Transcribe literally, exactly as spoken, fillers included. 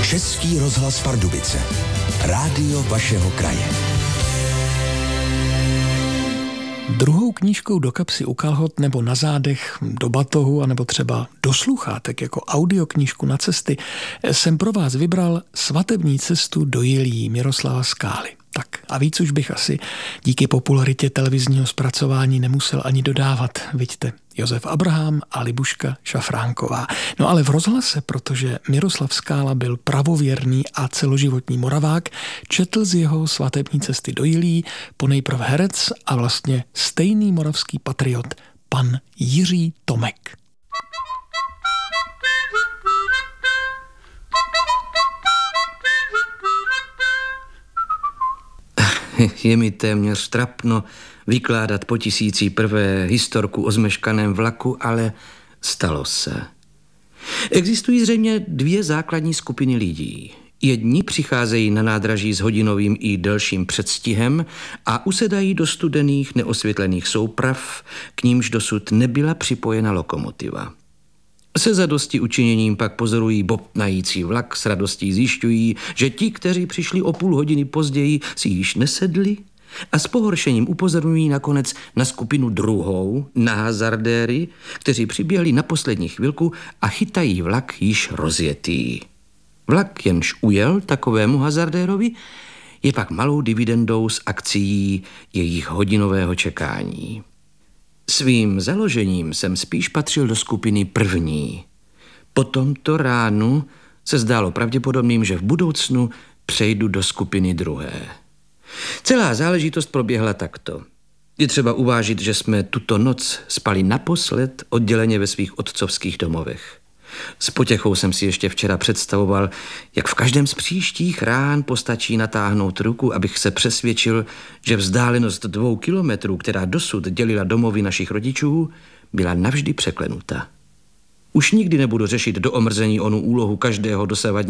Český rozhlas Pardubice. Rádio vašeho kraje. Druhou knížkou do kapsy u kalhot nebo na zádech, do batohu anebo třeba do sluchátek jako audioknížku na cesty jsem pro vás vybral Svatební cestu do Jilí Miroslava Skály. Tak a víc už bych asi díky popularitě televizního zpracování nemusel ani dodávat, vidíte, Josef Abraham a Libuška Šafránková. No ale v rozhlase, protože Miroslav Skála byl pravověrný a celoživotní Moravák, četl z jeho Svatební cesty do Jilí ponejprv herec a vlastně stejný moravský patriot, pan Jiří Tomek. Je mi téměř trapno vykládat po tisící prvé historku o zmeškaném vlaku, ale stalo se. Existují zřejmě dvě základní skupiny lidí. Jedni přicházejí na nádraží s hodinovým i delším předstihem a usedají do studených, neosvětlených souprav, k nímž dosud nebyla připojena lokomotiva. Se zadosti učiněním pak pozorují bobtnající vlak, s radostí zjišťují, že ti, kteří přišli o půl hodiny později, si již nesedli a s pohoršením upozorňují nakonec na skupinu druhou, na hazardéry, kteří přiběhli na poslední chvilku a chytají vlak již rozjetý. Vlak, jenž ujel takovému hazardérovi, je pak malou dividendou z akcií jejich hodinového čekání. Svým založením jsem spíš patřil do skupiny první. Po tomto ránu se zdálo pravděpodobným, že v budoucnu přejdu do skupiny druhé. Celá záležitost proběhla takto. Je třeba uvážit, že jsme tuto noc spali naposled odděleně ve svých otcovských domovech. S potěchou jsem si ještě včera představoval, jak v každém z příštích rán postačí natáhnout ruku, abych se přesvědčil, že vzdálenost dvou kilometrů, která dosud dělila domovy našich rodičů, byla navždy překlenuta. Už nikdy nebudu řešit do omrzení onu úlohu každého dosavadního